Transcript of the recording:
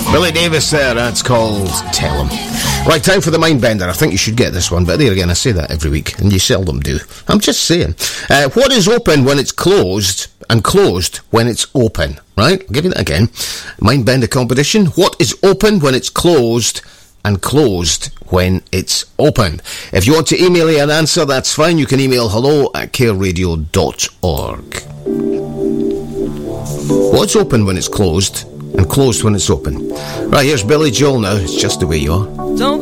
Billy Davis there, that's called Tell 'Em. Right, time for the Mindbender. I think you should get this one, but there again, I say that every week, and you seldom do. I'm just saying. What is open when it's closed, and closed when it's open? Right, I'll give you that again. Mindbender competition. What is open when it's closed, and closed when it's open? If you want to email an answer, that's fine. You can email hello@careradio.org. What's open when it's closed, and closed when it's open? Right, here's Billy Joel now. It's Just the Way You Are. Don't